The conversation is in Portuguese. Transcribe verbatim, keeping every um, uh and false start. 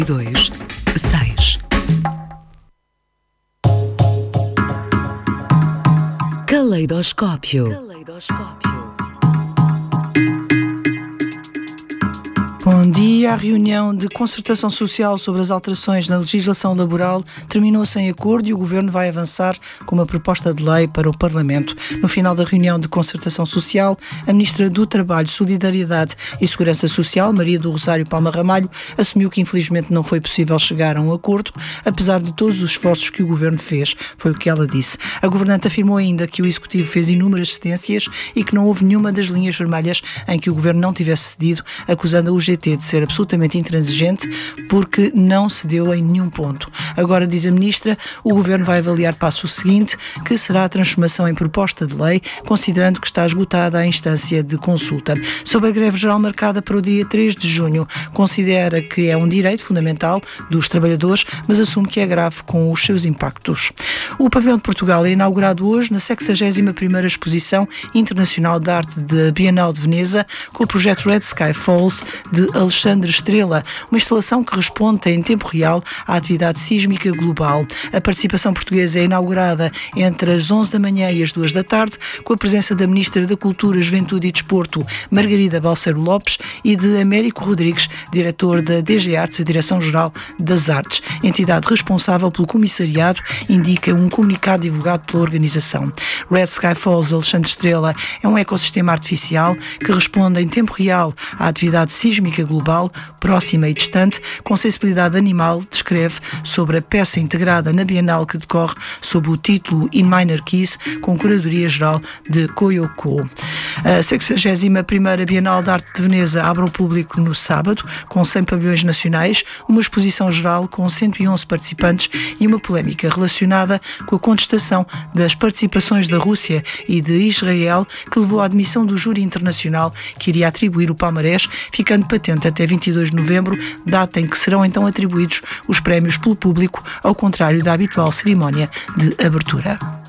dois, seis. Caleidoscópio. Caleidoscópio. Bom dia. A reunião de concertação social sobre as alterações na legislação laboral terminou sem acordo e o Governo vai avançar com uma proposta de lei para o Parlamento. No final da reunião de concertação social, a Ministra do Trabalho, Solidariedade e Segurança Social, Maria do Rosário Palma Ramalho, assumiu que infelizmente não foi possível chegar a um acordo, apesar de todos os esforços que o Governo fez. Foi o que ela disse. A governante afirmou ainda que o Executivo fez inúmeras cedências e que não houve nenhuma das linhas vermelhas em que o Governo não tivesse cedido, acusando a U G T de ser absolutamente intransigente porque não cedeu em nenhum ponto. Agora, diz a Ministra, o Governo vai avaliar passo seguinte, que será a transformação em proposta de lei, considerando que está esgotada a instância de consulta. Sobre a greve geral marcada para o dia três de junho, considera que é um direito fundamental dos trabalhadores, mas assume que é grave com os seus impactos. O Pavilhão de Portugal é inaugurado hoje na sexagésima primeira Exposição Internacional de Arte da Bienal de Veneza, com o projeto Red Sky Falls de Alexandre Estrela, uma instalação que responde em tempo real à atividade sísmica global. A participação portuguesa é inaugurada entre as onze da manhã e as duas da tarde, com a presença da Ministra da Cultura, Juventude e Desporto, Margarida Balseiro Lopes, e de Américo Rodrigues, diretor da D G Artes e Direção-Geral das Artes. Entidade responsável pelo comissariado, indica um comunicado divulgado pela organização. Red Sky Falls Alexandre Estrela é um ecossistema artificial que responde em tempo real à atividade sísmica global, próxima e distante, com sensibilidade animal, descreve sobre a peça integrada na Bienal que decorre sob o título In Minor Keys, com curadoria geral de Koyoko. A sexagésima primeira Bienal de Arte de Veneza abre ao público no sábado, com cem pavilhões nacionais, uma exposição geral com cento e onze participantes e uma polémica relacionada com a contestação das participações da Rússia e de Israel, que levou à admissão do júri internacional que iria atribuir o palmarés, ficando patente até vinte e dois de novembro, data em que serão então atribuídos os prémios pelo público, ao contrário da habitual cerimónia de abertura.